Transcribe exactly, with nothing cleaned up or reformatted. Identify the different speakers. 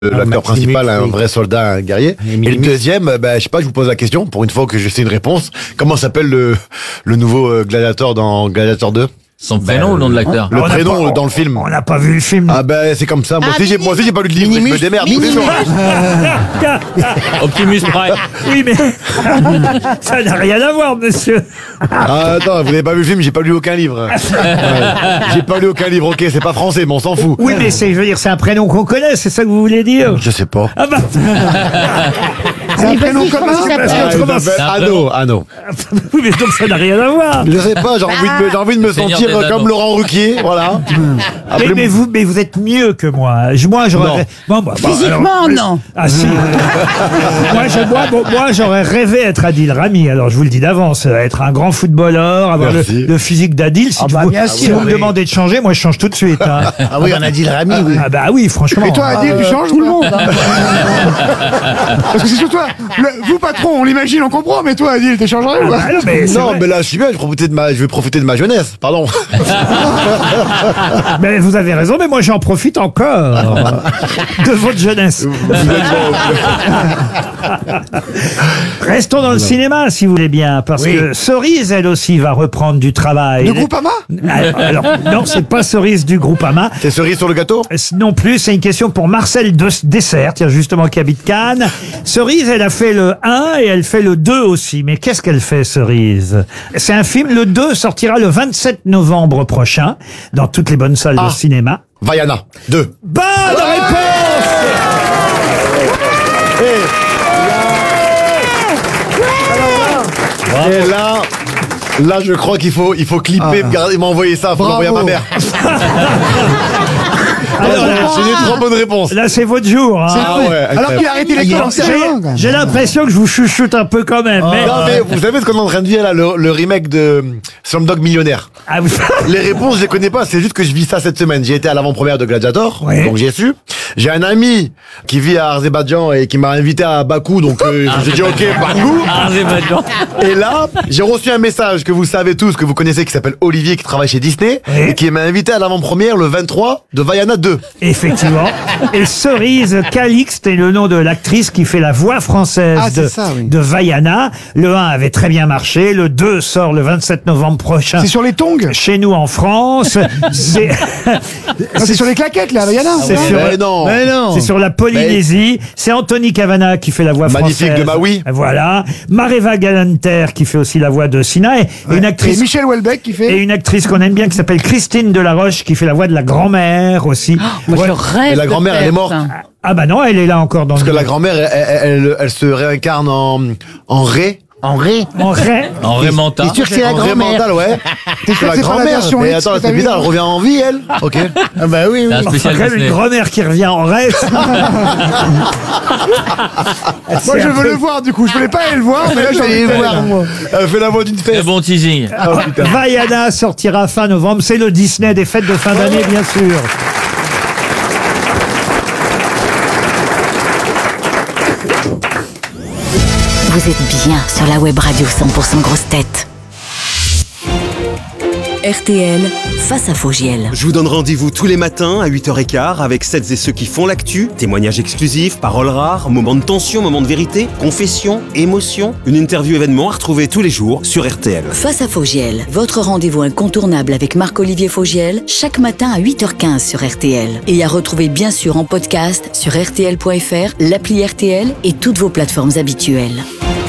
Speaker 1: l'acteur principal, un vrai soldat, un guerrier. Et, et le deuxième, ben, je sais pas, je vous pose la question, pour une fois que je sais une réponse. Comment s'appelle le, le nouveau gladiateur dans Gladiator deux?
Speaker 2: Son prénom ou le nom de l'acteur?
Speaker 1: Le
Speaker 3: on
Speaker 1: prénom
Speaker 3: pas,
Speaker 1: dans le film.
Speaker 3: On n'a pas vu le film.
Speaker 1: Ah ben c'est comme ça. Moi
Speaker 4: Ah,
Speaker 1: aussi, j'ai, moi aussi j'ai pas lu de livre, je me démerde.
Speaker 2: Optimus Prime.
Speaker 3: Oui, mais ça n'a rien à voir, monsieur.
Speaker 1: Ah, attends, vous n'avez pas vu le film, j'ai pas lu aucun livre. Ouais. J'ai pas lu aucun livre, ok, c'est pas français, mais on s'en fout.
Speaker 3: Oui, mais c'est, je veux dire, c'est un prénom qu'on connaît, c'est ça que vous voulez dire?
Speaker 1: Je sais pas.
Speaker 3: Ah bah.
Speaker 4: C'est un prénom
Speaker 1: Ah,
Speaker 4: commun.
Speaker 1: il s'appelle Anno, Anno.
Speaker 3: Oui, mais donc ça n'a rien à voir.
Speaker 1: Je sais pas, j'ai envie de me, j'ai envie de me
Speaker 2: Seigneur
Speaker 1: sentir
Speaker 2: des
Speaker 1: comme
Speaker 2: Anneaux.
Speaker 1: Laurent Ruquier, voilà. Après,
Speaker 3: Mais, mais vous, mais vous êtes mieux que moi. Je- Moi, j'aurais.
Speaker 1: Non.
Speaker 3: rê- Moi, moi, bon,
Speaker 4: Physiquement,
Speaker 3: alors-
Speaker 4: non.
Speaker 3: Ah si. moi, je- moi, bon, moi, j'aurais rêvé être Adil Rami. Alors, je vous le dis d'avance, euh, être un grand footballeur, avoir le,
Speaker 1: Merci.
Speaker 3: le physique d'Adil. Si,
Speaker 4: Ah
Speaker 3: tu
Speaker 4: bah,
Speaker 3: vous,
Speaker 4: bien
Speaker 3: si
Speaker 4: sûr,
Speaker 3: vous me
Speaker 4: oui.
Speaker 3: demandez de changer, moi, je change tout de suite. Hein.
Speaker 5: Ah oui, on a dit le Rami, oui.
Speaker 3: Ah bah oui, franchement.
Speaker 6: Et toi, Adil, tu changes
Speaker 4: Tout
Speaker 6: ou
Speaker 4: le
Speaker 6: pas
Speaker 4: monde. hein.
Speaker 6: Parce que c'est sur toi. Le- vous, patron, on l'imagine, on comprend, mais toi, Adil, t'es changé ou
Speaker 3: Ah
Speaker 6: pas
Speaker 3: bah non, mais c'est
Speaker 1: non,
Speaker 3: vrai.
Speaker 1: mais là, je suis bien, je vais profiter de ma, je vais profiter de ma jeunesse, pardon.
Speaker 3: Mais vous avez raison, mais moi, j'en profite encore de votre jeunesse. Restons dans le cinéma, si vous voulez bien, parce que Cerise, elle aussi, va reprendre du travail.
Speaker 6: Le Groupama
Speaker 3: Alors, alors, non, c'est pas Cerise du Groupama.
Speaker 1: C'est cerise sur le gâteau?
Speaker 3: Non plus, c'est une question pour Marcel de Dessert, tiens, justement, qui habite Cannes. Cerise, elle a fait le un et elle fait le deux aussi. Mais qu'est-ce qu'elle fait, Cerise? C'est un film, le deux sortira le vingt-sept novembre prochain, dans toutes les bonnes salles
Speaker 1: Ah.
Speaker 3: de cinéma.
Speaker 1: Vaiana, deux.
Speaker 3: Bonne réponse!
Speaker 1: Et là, là, je crois qu'il faut, il faut clipper, me garder- m'envoyer ça, faut l'envoyer à ma mère.
Speaker 3: Alors là,
Speaker 1: J'ai des trop bonnes réponses.
Speaker 3: là, c'est votre jour. Hein.
Speaker 1: Ah ouais,
Speaker 6: Alors
Speaker 1: incroyable.
Speaker 6: qu'il a arrêté
Speaker 5: Ah, il
Speaker 6: l'école
Speaker 5: est
Speaker 6: en
Speaker 3: J'ai-
Speaker 6: C E un, quand même.
Speaker 3: J'ai l'impression que je vous chuchote un peu quand même. mais...
Speaker 1: Non, mais vous savez ce qu'on est en train de dire là, le, le remake de Slumdog Millionnaire.
Speaker 3: Ah, vous-
Speaker 1: Les réponses, je les connais pas, c'est juste que je vis ça cette semaine. J'ai été à l'avant-première de Gladiator,
Speaker 3: Ouais.
Speaker 1: donc j'ai su. J'ai un ami qui vit à Azerbaïdjan et qui m'a invité à Bakou, donc euh, j'ai dit ok, Bakou.
Speaker 2: Azerbaïdjan.
Speaker 1: Et là, j'ai reçu un message que vous savez tous, que vous connaissez, qui s'appelle Olivier, qui travaille chez Disney,
Speaker 3: Oui.
Speaker 1: et qui m'a invité à l'avant-première le vingt-trois de Vaiana deux.
Speaker 3: Effectivement. Et Cerise Calixte est le nom de l'actrice qui fait la voix française
Speaker 6: Ah, c'est
Speaker 3: de,
Speaker 6: ça, oui.
Speaker 3: de Vaiana. Le un avait très bien marché. Le deux sort le vingt-sept novembre prochain.
Speaker 6: C'est sur les tongs.
Speaker 3: Chez nous en France. C'est
Speaker 6: Non, c'est sur les claquettes, là, Yana.
Speaker 3: c'est
Speaker 6: ça.
Speaker 3: sur,
Speaker 1: Mais non.
Speaker 5: Mais non.
Speaker 3: c'est sur la Polynésie. C'est Anthony Cavana qui fait la voix
Speaker 1: Magnifique
Speaker 3: française.
Speaker 1: de Maui.
Speaker 3: Voilà. Mareva Galanter qui fait aussi la voix de Sina. Et, et une
Speaker 6: Et
Speaker 3: actrice.
Speaker 6: Michel Houellebecq qui
Speaker 3: Et
Speaker 6: fait.
Speaker 3: une actrice qu'on aime bien qui s'appelle Christine Delaroche qui fait la voix de la grand-mère aussi.
Speaker 4: Moi,
Speaker 3: Ouais.
Speaker 4: je rêve
Speaker 1: Et la
Speaker 4: de
Speaker 1: grand-mère, elle est
Speaker 4: faire
Speaker 1: morte.
Speaker 4: ça.
Speaker 3: Ah bah non, elle est là encore dans
Speaker 1: Parce que
Speaker 3: le...
Speaker 1: la grand-mère, elle, elle, elle, elle se réincarne en, en ré.
Speaker 5: En ré.
Speaker 3: En vrai.
Speaker 2: En Raymanta.
Speaker 5: T'es sûr que c'est la
Speaker 1: En ré
Speaker 5: grand-mère?
Speaker 1: mental, ouais.
Speaker 6: T'es sûr
Speaker 1: la
Speaker 6: que c'est pas la
Speaker 1: grand-mère.
Speaker 6: version
Speaker 1: Mais
Speaker 6: X
Speaker 1: attends,
Speaker 6: que t'as
Speaker 1: c'est
Speaker 6: vue
Speaker 1: bizarre, elle revient en vie, elle. Ok.
Speaker 5: Ah bah oui,
Speaker 2: C'est un
Speaker 5: oui.
Speaker 3: Enfin,
Speaker 2: spécial
Speaker 3: quand même
Speaker 2: Disney.
Speaker 3: une grand-mère qui revient en reste.
Speaker 6: Moi, je veux le voir, du coup. Je voulais pas aller le voir, mais là, je vais aller le voir, moi.
Speaker 1: Elle fait la voix d'une
Speaker 2: Très
Speaker 1: fesse.
Speaker 2: bon teasing.
Speaker 1: Oh, putain.
Speaker 3: Vaiana sortira fin novembre. C'est le Disney des fêtes de fin d'année, bien sûr.
Speaker 7: Vous êtes bien sur la web radio cent pour cent grosse tête. R T L, face à Fogiel.
Speaker 8: Je vous donne rendez-vous tous les matins à huit heures quinze avec celles et ceux qui font l'actu, témoignages exclusifs, paroles rares, moments de tension, moments de vérité, confessions, émotions, une interview événement à retrouver tous les jours sur R T L.
Speaker 7: Face à Fogiel, votre rendez-vous incontournable avec Marc-Olivier Fogiel, chaque matin à huit heures quinze sur R T L. Et à retrouver bien sûr en podcast sur R T L point F R, l'appli R T L et toutes vos plateformes habituelles.